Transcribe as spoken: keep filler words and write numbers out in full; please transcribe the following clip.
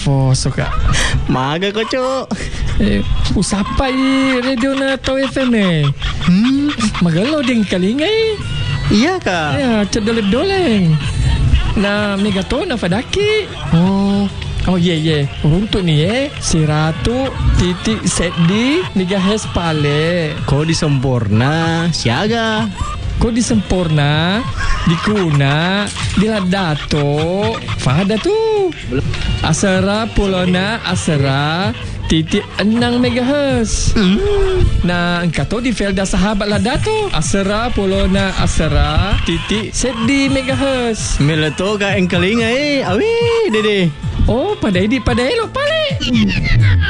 Fo suka. Maga ko, Cuk. Eh, usapai radio na Tau F M eh. Hmm, Magalaw din kalingay. iya ka? Ya, cedoleng-doleng. Na megaton na fadaki. Oh, Oh ye ye. Untuk ni eh seratus titik sedi megahertz pale. kau di sempurna, siaga. Kau di sempurna, di kuna, di ladato. Fahada tu. Asara pulona asara titik enam megahertz. Hmm. Nah, engkau tu di Felda sahabat ladato. Asara pulona asara titik sedi megahertz. Meleto ka engkelinga eh. Awi, dede. Oh, padai di padai lo pale.